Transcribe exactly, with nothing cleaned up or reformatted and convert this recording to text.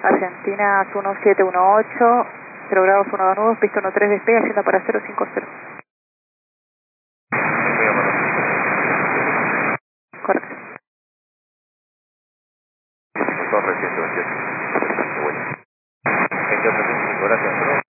Argentina uno siete uno ocho, cero grados uno dos nudos, pista uno tres despega, hacienda para cero cinco cero. Correcto. Torre ciento veintiocho. Bueno. Gracias.